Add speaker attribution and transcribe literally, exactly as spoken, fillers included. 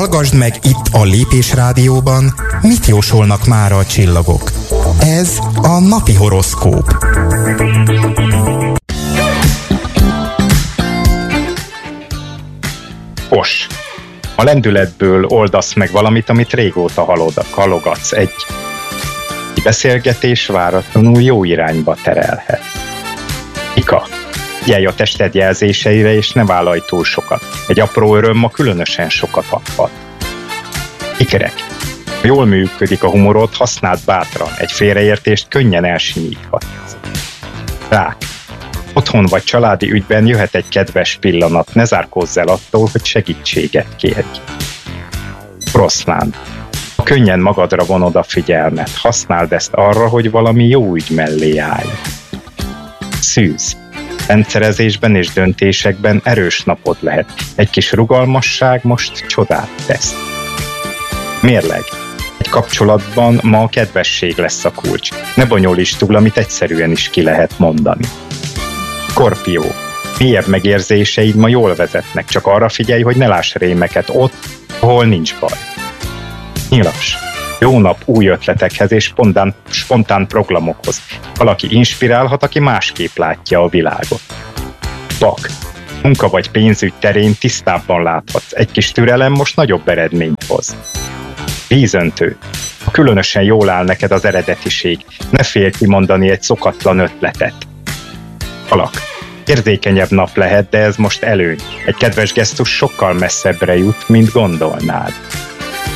Speaker 1: Hallgasd meg itt a Lépés Rádióban, mit jósolnak mára a csillagok. Ez a napi horoszkóp.
Speaker 2: Os. A lendületből oldasz meg valamit, amit régóta halod, halogatsz. Egy beszélgetés váratlanul jó irányba terelhet. Ika. Figyelj a tested jelzéseire, és ne vállalj túl sokat. Egy apró öröm ma különösen sokat adhat. Ikerek. Ha jól működik a humorod, használd bátran. Egy félreértést könnyen elsimíthatsz. Rák. Otthon vagy családi ügyben jöhet egy kedves pillanat, ne zárkózz el attól, hogy segítséget kérj. Oroszlán. Ha könnyen magadra vonod a figyelmet, használd ezt arra, hogy valami jó ügy mellé állj. Szűz. Rendszerezésben és döntésekben erős napod lehet. Egy kis rugalmasság most csodát tesz. Mérleg. Egy kapcsolatban ma a kedvesség lesz a kulcs. Ne bonyolítsd túl, amit egyszerűen is ki lehet mondani. Skorpió. Mélyebb megérzéseid ma jól vezetnek, csak arra figyelj, hogy ne láss rémeket ott, ahol nincs baj. Nyilas. Jó nap új ötletekhez és spontán, spontán programokhoz. Valaki inspirálhat, aki másképp látja a világot. Vak. Munka vagy pénzügy terén tisztábban láthatsz. Egy kis türelem most nagyobb eredményt hoz. Vízöntő. Különösen jól áll neked az eredetiség. Ne félj kimondani egy szokatlan ötletet. Alak. Érzékenyebb nap lehet, de ez most előny. Egy kedves gesztus sokkal messzebbre jut, mint gondolnád.